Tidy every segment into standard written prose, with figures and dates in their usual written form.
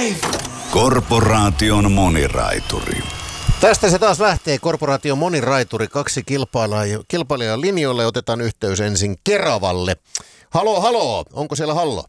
Korporaation moniraituri. Tästä se taas lähtee. Korporaation moniraituri. 2 kilpailijaa linjoille. Otetaan yhteys ensin Keravalle. Halo. Onko siellä Hallo?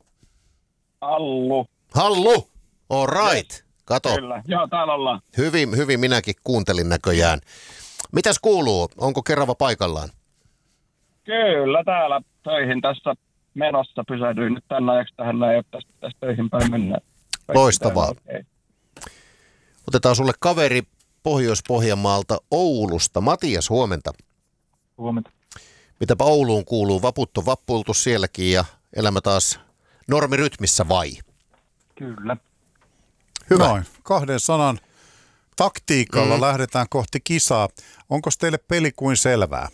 Hallu. All right. Kato. Kyllä. Joo, täällä ollaan. Hyvin minäkin kuuntelin näköjään. Mitäs kuuluu? Onko Kerava paikallaan? Kyllä, täällä töihin tässä menossa pysähdyin nyt tänne ajaksi tähän näin, että tästä töihin päin mennään. Loistavaa. Otetaan sulle kaveri Pohjois-Pohjanmaalta Oulusta. Matias, huomenta. Huomenta. Mitäpä Ouluun kuuluu? Vaput on vappuiltu sielläkin ja elämä taas normirytmissä vai? Kyllä. Hyvä. Noin, 2 sanan taktiikalla lähdetään kohti kisaa. Onko teille peli kuin selvää?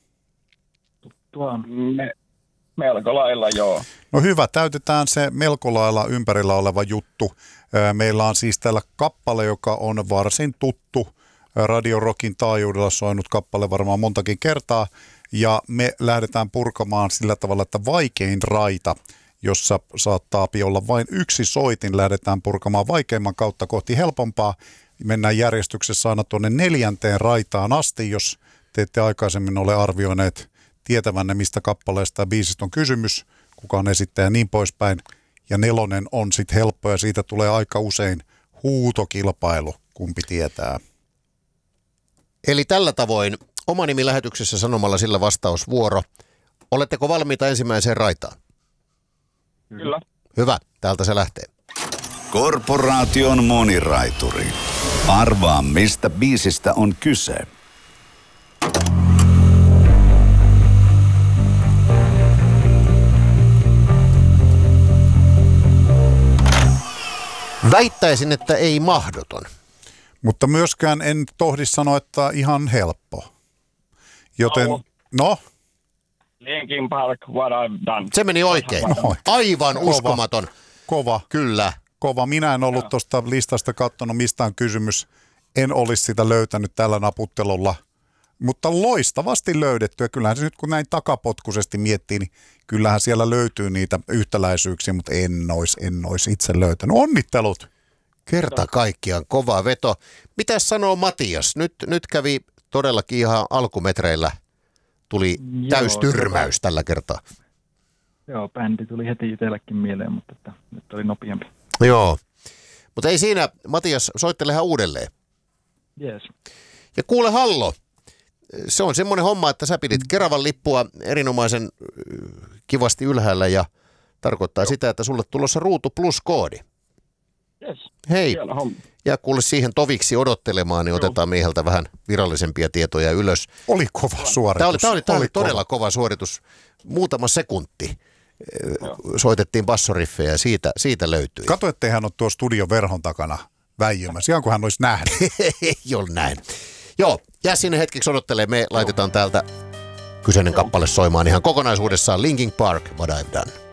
Melko lailla, joo. No hyvä, täytetään se melko lailla ympärillä oleva juttu. Meillä on siis täällä kappale, joka on varsin tuttu. Radio Rockin taajuudella soinut kappale varmaan montakin kertaa. Ja me lähdetään purkamaan sillä tavalla, että vaikein raita, jossa saattaa olla vain yksi soitin, lähdetään purkamaan vaikeimman kautta kohti helpompaa. Mennään järjestyksessä aina tuonne 4. raitaan asti, jos te ette aikaisemmin ole arvioineet tietävänne, mistä kappaleesta ja biisistä on kysymys, kukaan esittää ja niin poispäin. Ja 4 on sitten helppo ja siitä tulee aika usein huutokilpailu, kumpi tietää. Eli tällä tavoin oma nimi lähetyksessä sanomalla sillä vastausvuoro. Oletteko valmiita ensimmäiseen raitaan? Kyllä. Hyvä, täältä se lähtee. Korporaation moniraituri. Arvaa, mistä biisistä on kyse. Väittäisin, että ei mahdoton. Mutta myöskään en tohdi sanoa, että ihan helppo. Joten, no? Linkin Park, What I've Done. Se meni oikein. Aivan uskomaton. Kova. Kyllä. Kova. Minä en ollut tuosta listasta katsonut, mistä on kysymys. En olisi sitä löytänyt tällä naputtelulla. Mutta loistavasti löydetty. Ja kyllähän se nyt, kun näin takapotkuisesti miettii, niin kyllähän siellä löytyy niitä yhtäläisyyksiä, mutta en ois itse löytänyt. Onnittelut! Kerta kaikkiaan kova veto. Mitäs sanoo Matias? Nyt kävi todellakin ihan alkumetreillä. Tuli täystyrmäys tällä kertaa. Joo, bändi tuli heti itsellekin mieleen, mutta että nyt oli nopeampi. Joo, mutta ei siinä. Matias, soittelehan uudelleen. Jees. Ja kuule Hallo, se on semmoinen homma, että sä pidit Keravan lippua erinomaisen kivasti ylhäällä ja tarkoittaa sitä, että sulle tulossa Ruutu Plus-koodi. Yes. Hei, ja kuule siihen toviksi odottelemaan, niin otetaan mieheltä vähän virallisempia tietoja ylös. Oli kova suoritus. Tämä oli todella kova suoritus. Muutama sekunti soitettiin bassoriffejä ja siitä löytyi. Kato, ettei hän ole tuo studion verhon takana väijymässä, ihan kuin hän olisi nähnyt. Ei ole näin. Joo, jää sinne hetkeksi odottelee. Me laitetaan täältä kyseinen kappale soimaan ihan kokonaisuudessaan. Linkin Park, What I've Done.